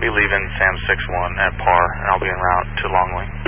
be leaving Sam 6-1 at par, and I'll be en route to Long Wing.